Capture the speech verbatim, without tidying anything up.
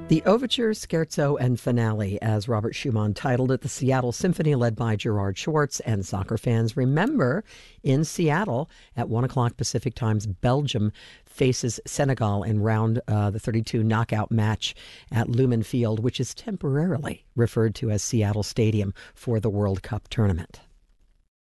The Overture, Scherzo, and Finale, as Robert Schumann titled it, the Seattle Symphony led by Gerard Schwartz. And soccer fans, remember, in Seattle at one o'clock Pacific Times, Belgium faces Senegal in round uh, the thirty-two knockout match at Lumen Field, which is temporarily referred to as Seattle Stadium for the World Cup tournament.